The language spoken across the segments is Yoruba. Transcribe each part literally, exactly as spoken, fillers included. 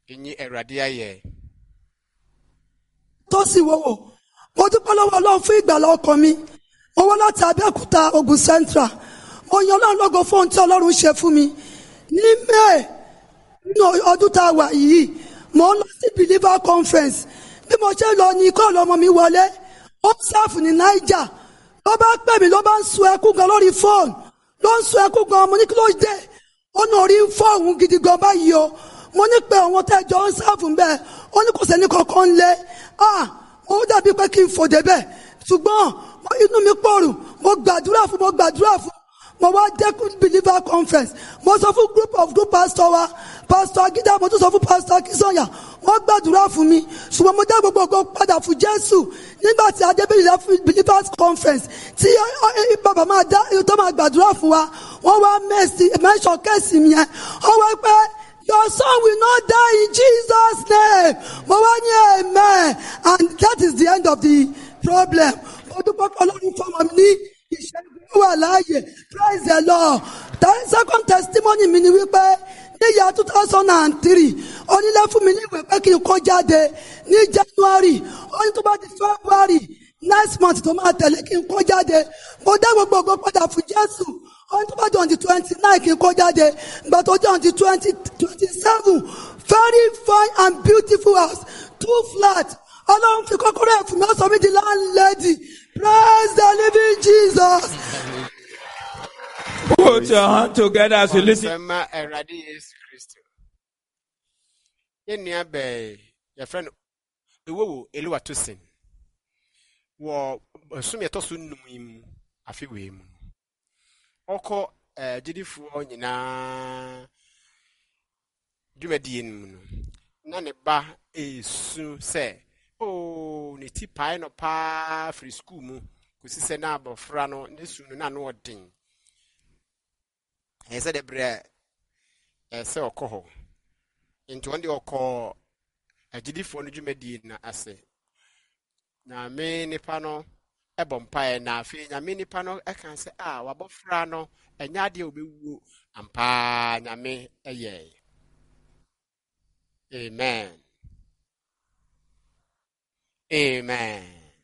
Inyi Eradia ye. Tosi wowo. Mo dúpẹ́ lọ́wọ́ Ọlọ́run fún ìgbàlà ọkàn mi. Mo wá láti Abẹ́òkúta Ogun Central. Mo yan Ọlọ́run lógo fún ohun tí Ọlọ́run ṣe fún mi. Ní May ní ọdún tá a wà yìí, mo lọ sí Believer Conference. Bí mo ṣe lọ ní kọ́ lọ́mọ mi wọlé. Ó ń sáàfù ní Niger. Ló bá pè mí ló bá ń sun ẹkún gan lórí fóònù. Ló ń sun ẹkún gan. Mo ní kí ló dé? Ó ní orí ń fọ́ òun gidi gan báyìí o. Mo ní pé àwọn tẹ́jọ́ ń sáàfù ń bẹ́ẹ̀. Ó ní kò sẹ́ni kankan lé. Ah! Ó dàbí pé kí n fò débẹ̀. Ṣùgbọ́n inú mi pòrù. Mo gbàdúrà fún mo gbàdúrà fún. Mo wá dẹ́kun Believer Conference. Mo sọ fún group of group pastor wa. Pastor Agida, mo tún sọ fún Pastor Akisoya. Wọ́n gbàdúrà fún mi. Ṣùgbọ́n mo dá gbogbo ògo padà fún Jésù. Nígbà tí Adébíyí Believers Conference tí bàbá máa dá tó máa gbàdúrà fún wa. Wọ́n wá mẹ́sàn kẹ́sì mi yẹn. Ó wá pé your son will not die in Jesus' name. Mo wá ní amen. And that is the end of the problem. Mo dúpẹ́ pé Ọlọ́run fọmọ mi ní ìṣẹ́gun wà láàyè. Praise the Lord. The second testimony mi ni wípé ní ìyá two thousand and three onílé fún mi ní ìwé pé kí n kó jáde ní January. Ó ní tó bá di February next month tó máa tẹ̀lé kí n kó jáde. Mo dá gbogbo ògo padà fún Jésù. On tó bá di on the twenty-nine kí n kó jáde. Ìgbà tó di on the twenty twenty-seven very fine and beautiful house two flat. Ọlọ́run fi kọ́kọ́rọ́ ẹ̀ fún mi ó sọ mí di landlady. Praise the living Jesus. Put your hand together as you listen. Sema Eradi Yesu Kristo. Yenia be your friend Ewo Eliwa Tosin. Wo sumi etosu num afiwe mu. Oko eh jidifu nyina dwumadi mu no. Na ne ba esu se oh ne ti pai no pa free school mu kusi se na abofra no ne su no na no odin. Ese de bre ese okoho into ndi oko agidifo no dwumadi na ase na me nipa no ebompa na afi nya me nipa no e kan se ah wabofra no enya de obewuo ampa nya me eye. Amen. Amen.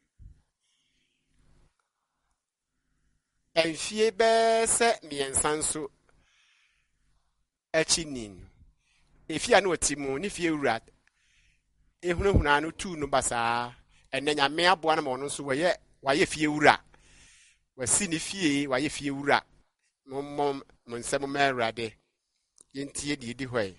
Enfie be se miensanso achinin. Efia no timu ni fie wura ehunahuna no tu no basa enenya me aboa na mo no so waye waye fie wura wasi ni fie waye fie wura mo mo nsem ma awrade yentie di di hoy.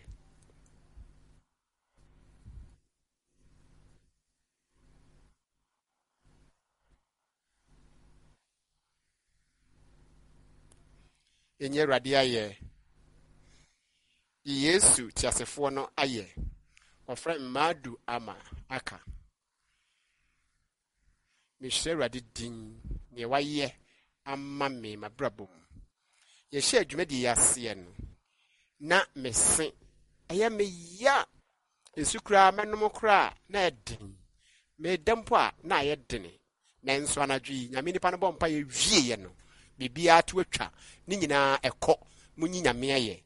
Enye awrade aye Yesu tiasefo no aye ofre madu ama aka mehwe awrade din ne waye amma me mabrabom ye hye adwumadi yase no na mese aya me ya esukura menom kra na edin me dempo a na aye dene na enso anadwi nyame nipa no bompa ye wie ye no bibia to atwa ni nyina ekọ munyi nyame aye